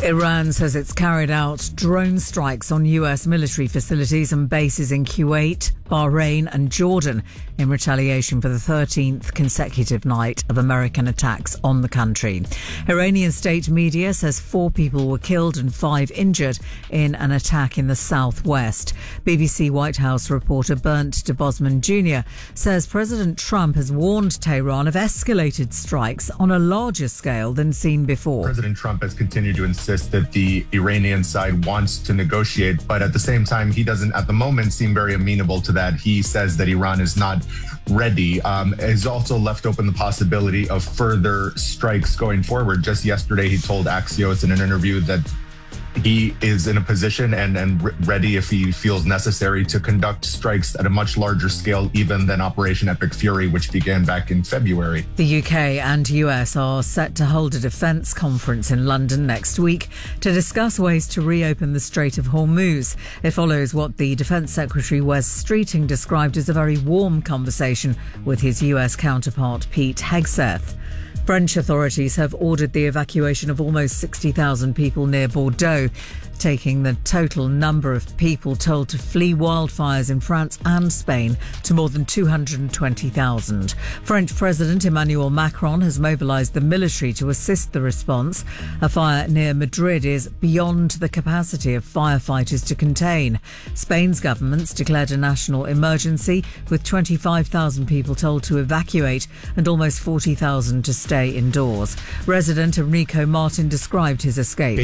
Iran says it's carried out drone strikes on US military facilities and bases in Kuwait, Bahrain and Jordan in retaliation for the 13th consecutive night of American attacks on the country. Iranian state media says 4 people were killed and 5 injured in an attack in the southwest. BBC White House reporter Bernd de Bosman Jr. says President Trump has warned Tehran of escalated strikes on a larger scale than seen before. President Trump has continued to insist that the Iranian side wants to negotiate, but at the same time, he doesn't at the moment seem very amenable to that. He says that Iran is not ready. Has also left open the possibility of further strikes going forward. Just yesterday, he told Axios in an interview that he is in a position and ready if he feels necessary to conduct strikes at a much larger scale even than Operation Epic Fury, which began back in February. The UK and US are set to hold a defence conference in London next week to discuss ways to reopen the Strait of Hormuz. It follows what the Defence Secretary Wes Streeting described as a very warm conversation with his US counterpart Pete Hegseth. French authorities have ordered the evacuation of almost 60,000 people near Bordeaux, taking the total number of people told to flee wildfires in France and Spain to more than 220,000. French President Emmanuel Macron has mobilised the military to assist the response. A fire near Madrid is beyond the capacity of firefighters to contain. Spain's government's declared a national emergency, with 25,000 people told to evacuate and almost 40,000 to stay indoors. Resident Enrico Martin described his escape.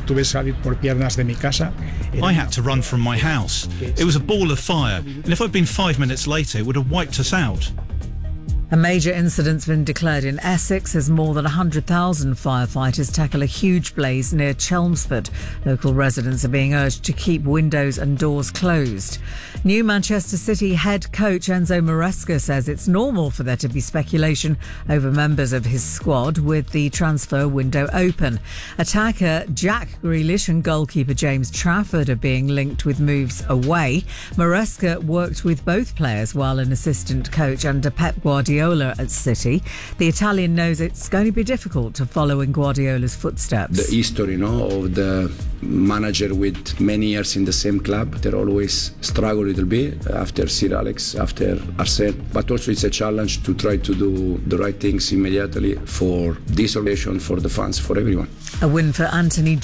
I had to run from my house. It was a ball of fire, and if I'd been 5 minutes later, it would have wiped us out. A major incident's been declared in Essex as more than 100,000 firefighters tackle a huge blaze near Chelmsford. Local residents are being urged to keep windows and doors closed. New Manchester City head coach Enzo Maresca says it's normal for there to be speculation over members of his squad with the transfer window open. Attacker Jack Grealish and goalkeeper James Trafford are being linked with moves away. Maresca worked with both players while an assistant coach under Pep Guardiola at City. The Italian knows it's going to be difficult to follow in Guardiola's footsteps. The history, of the manager with many years in the same club, they always struggle a little bit after Sir Alex, after Arsene. But also it's a challenge to try to do the right things immediately for this occasion, for the fans, for everyone. A win for Anthony